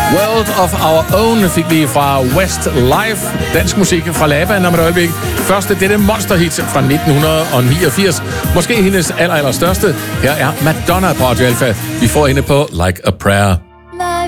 World of Our Own fik vi fra Westlife. Dansk musik fra Laban om et øjeblik. Første dette monsterhit fra 1989. Måske hendes allerstørste. Her er Madonna på Radio Alpha. Vi får hende på Like a Prayer.